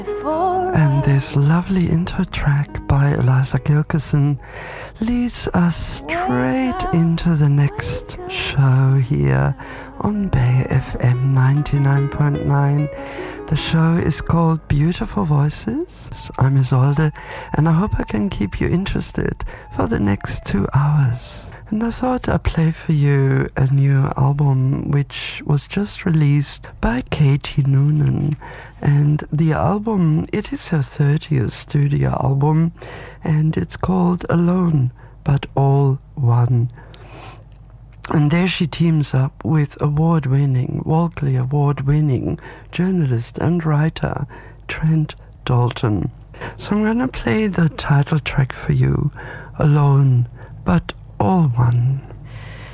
And this lovely intro track by Eliza Gilkyson leads us straight into the next show here on Bay FM 99.9. The show is called Beautiful Voices. I'm Isolde, and I hope I can keep you interested for the next 2 hours. And I thought I'd play for you a new album which was just released by Katie Noonan. And the album, it is her 30th studio album, and it's called Alone, But All One. And there she teams up with Walkley award-winning journalist and writer Trent Dalton. So I'm gonna play the title track for you, Alone, But All One.